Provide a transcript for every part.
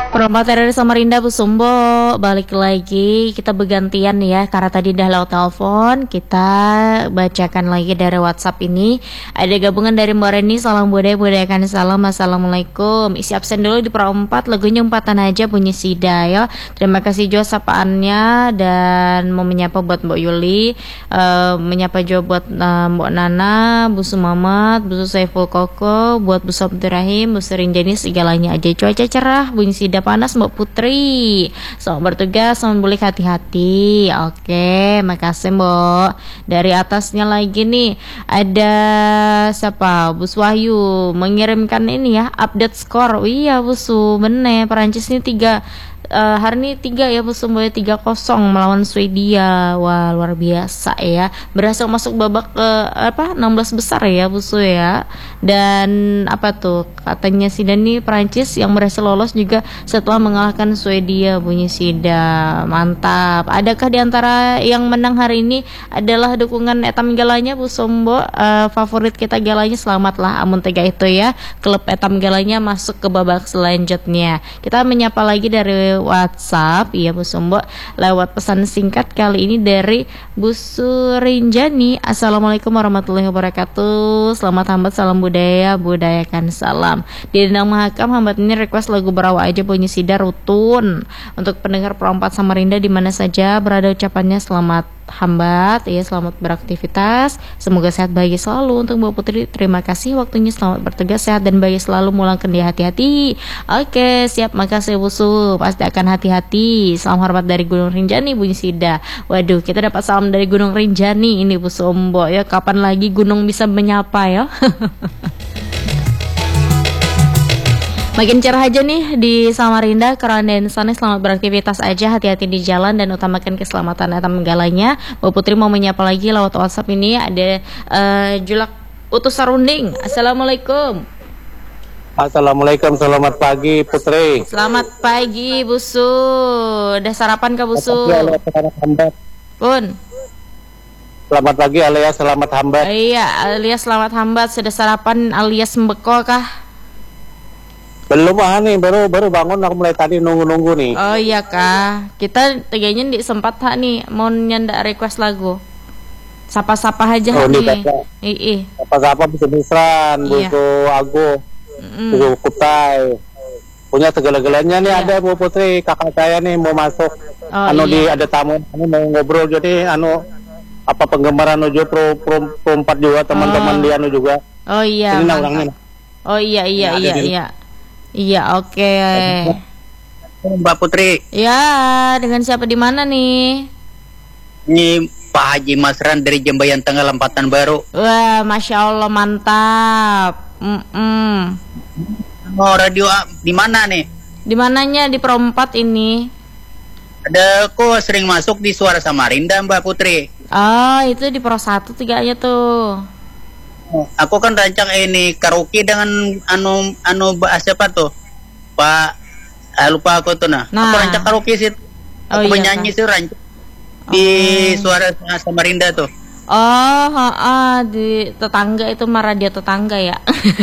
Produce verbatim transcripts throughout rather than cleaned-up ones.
Perempat dari Samarinda Bu Sumbo, balik lagi kita bergantian ya, karena tadi dah lewat telepon, kita bacakan lagi dari WhatsApp ini. Ada gabungan dari Mbak Reni, salam budaya, budayakan salam, assalamualaikum. Isi absen dulu di perempat, lagunya umpatan aja bunyi Sida ya. Terima kasih juga sapaannya dan mau menyapa buat Mbak Yuli, uh, menyapa juga buat uh, Mbak Nana, Bu Sumamat, Bu Saiful Koko, buat Bu Sabdurrahim, Bu Serinjani, segalanya aja. Cuaca cerah, bunyi Sida panas Mbak Putri. Selamat bertugas, selamat boleh hati-hati. Oke, makasih Mbak. Dari atasnya lagi nih ada siapa? Bu Wahyu mengirimkan ini ya, update skor. Oh, iya Bu Su, bener Perancis ini tiga Uh, hari ini tiga ya Bu Sumboya, tiga kosong melawan Swedia. Wah, luar biasa ya, berhasil masuk babak ke uh, apa enam belas besar ya Bu Su ya. Dan apa tuh katanya Sida nih, Perancis yang berhasil lolos juga setelah mengalahkan Swedia, bunyi Sida. Mantap. Adakah diantara yang menang hari ini adalah dukungan etam galanya Bu Sumbo? Uh, favorit kita galanya, selamatlah amun tega itu ya, klub etam galanya masuk ke babak selanjutnya. Kita menyapa lagi dari WhatsApp ya Bu Sumbo lewat pesan singkat kali ini dari Bu Surinjani. Assalamualaikum warahmatullahi wabarakatuh. Selamat hambat, salam budaya, budayakan salam. Di Dendang Mahakam hambat ini request lagu Berawa aja bunyi Sida rutun untuk pendengar perempat Samarinda di mana saja berada, ucapannya selamat hambat ya, selamat beraktivitas, semoga sehat bahagia selalu. Untuk Mbak Putri, terima kasih waktunya, selamat bertugas, sehat dan bahagia selalu, mulangkan dia hati-hati. Oke siap, makasih Bu Su, pasti akan hati-hati. Salam hormat dari Gunung Rinjani bunyi Sida. Waduh, kita dapat salam dari Gunung Rinjani ini Bu Sumbo ya, kapan lagi gunung bisa menyapa ya. Makin cerah aja nih di Samarinda, Kerandan sana. Selamat beraktivitas aja, hati-hati di jalan dan utamakan keselamatan etam galanya. Bu Putri mau menyapa lagi lewat WhatsApp ini ada uh, Julak Utus Sarunding. Assalamualaikum. Assalamualaikum, selamat pagi Putri. Selamat pagi Bu Su. Udah sarapan kah Bu Su? Pun. Selamat pagi alias selamat hambat. Iya, alias selamat hambat. Sudah sarapan alias mbeko kah? Belum ah nih, baru baru bangun, aku mulai tadi nunggu-nunggu nih. Oh iya kah, kita teganya di sempat hak nih mau nyandak request lagu. Sapa-sapa aja oh, nih. Ii. Sapa-sapa bisa Misran, iya. Buku Agu, mm. Buku Kutai. Punya segala-galanya nih, iya. Ada Bu Putri, kakak saya nih mau masuk. Oh, anu iya. Di ada tamu, anu mau ngobrol, jadi anu apa penggemar anu juga pro pro, pro empat juga teman-teman oh. Dia anu juga. Oh iya. Ini orangnya. Oh iya iya iya iya. Iya. Iya oke okay. Mbak Putri. Ya, dengan siapa di mana nih? Ini Pak Haji Masran dari Jembayan Tengah Lempatan Baru. Wah, masya Allah mantap. Mm-mm. Oh radio di mana nih? Di mananya di perempat ini? Ada kok sering masuk di Suara Samarinda Mbak Putri. Oh itu di Pro satu tiganya tuh. Aku kan rancang ini karaoke dengan anu anu siapa tuh Pak ah, lupa aku tuh nah, nah. Aku rancang karaoke sih. Aku oh, menyanyi iya, sih rancang oh. Di Suara Samarinda tuh. Oh ha, ha, di tetangga itu mah radio tetangga ya.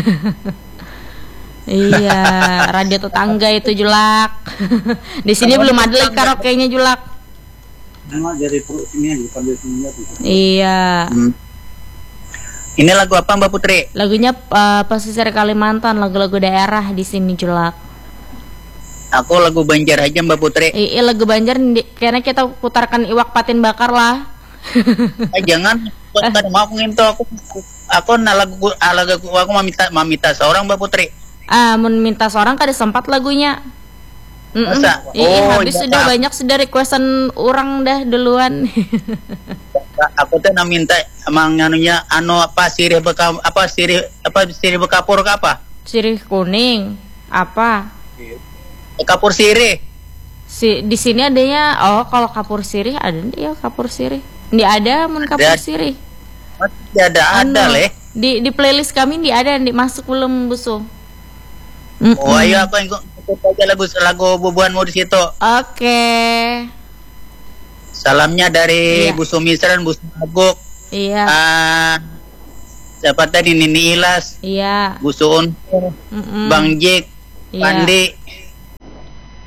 Iya radio tetangga itu Julak. Di sini belum ada lagi karaoke-nya Julak. Nah, dari sini aja sambil sini. Iya. Hmm. Ini lagu apa Mbak Putri? Lagunya uh, pesisir Kalimantan, lagu-lagu daerah di sini Julak. Aku lagu Banjar aja Mbak Putri. Iya lagu Banjar, karena kita putarkan Iwak Patin Bakar lah. Eh jangan, tadi mau aku nginto aku, aku nah lagu, lagu aku mau minta, mau minta seorang Mbak Putri. Ah, mau minta seorang kan ada sempat lagunya. Masa? Iya, oh, habis sudah banyak sudah requestan orang dah duluan. Aku tuh minta emang anunya anu apa sirih beka apa sirih apa sirih bekapur ke apa? Sirih kuning apa? Kapur sirih. Si di sini adanya oh kalau kapur sirih ada ya kapur sirih. Nggak ada mun kapur ada, sirih. Masih ada ada anu, leh. Di di playlist kami nggak ada, nggak masuk belum Busu. Oh iya aku ikut aja lagu lagu bubuanmu di situ. Oke. Okay. Salamnya dari iya. Bu Sumisran, Bu Aguk. Iya. Uh, siapa tadi Nini Ilas. Iya. Bu Suun. Bang Jik. Iya. Pandi.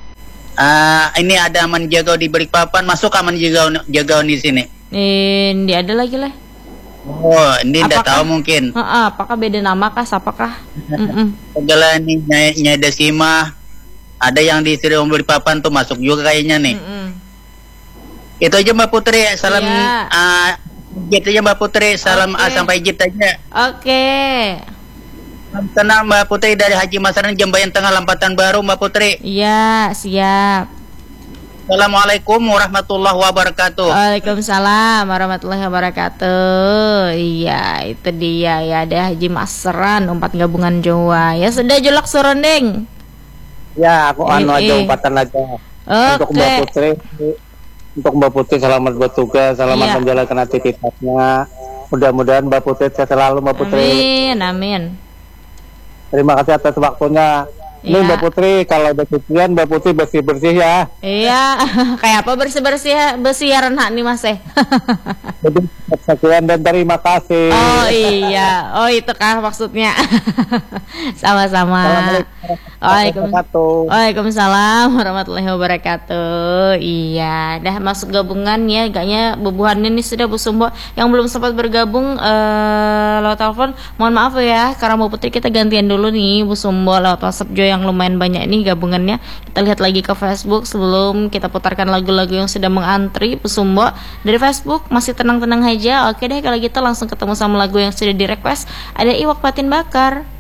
Uh, ini ada Aman Jagau di Balikpapan, masuk Aman Jagau Jagau di sini. Ini ada lagi lah. Oh, ini tidak tahu mungkin. Uh, uh, apakah beda nama kah, siapakah? Segala ini Nyai Nyai Desima, ada yang di Sri Balikpapan tuh masuk juga kayaknya nih. Mm-mm. Itu aja Mbak Putri, salam. Yeah. Uh, Ijit aja Mbak Putri, salam okay. A sampai Ijit aja. Oke. Okay. Tenang Mbak Putri dari Haji Masran Jambayan Tengah Lampatan Baru Mbak Putri. Iya siap. Assalamualaikum warahmatullahi wabarakatuh. Waalaikumsalam warahmatullahi wabarakatuh. Iya itu dia ya, ada Haji Masran umpat gabungan Jawa. Ya sudah jolak sorondeng. Ya aku anu aja umpatan aja. Okay. Untuk Mbak Putri, untuk Mbak Putri selamat bertugas, selamat iya. menjalankan aktivitasnya. Mudah-mudahan Mbak Putri sehat selalu Mbak Putri. Amin amin. Terima kasih atas waktunya. Ini ya. Mbak Putri, kalau ada cucian Mbak Putri bersih-bersih ya. Iya, kayak apa bersih-bersih bersiaran hak nih Mas eh. Sekian dan terima kasih. Oh iya, oh itu kah maksudnya. Sama-sama. Waalaikumsalam. Waalaikumsalam warahmatullahi wabarakatuh. Iya, dah masuk gabungan ya, agaknya bubuhan ini sudah Bu Sumbo. Yang belum sempat bergabung uh, lewat telepon, mohon maaf ya, karena Mbak Putri kita gantian dulu nih Bu Sumbo lewat WhatsApp Jo yang lumayan banyak ini gabungannya. Kita lihat lagi ke Facebook sebelum kita putarkan lagu-lagu yang sudah mengantri Bu Sumbo. Dari Facebook masih tenang-tenang aja. Oke deh kalau gitu langsung ketemu sama lagu yang sudah di request. Ada Iwak Patin Bakar.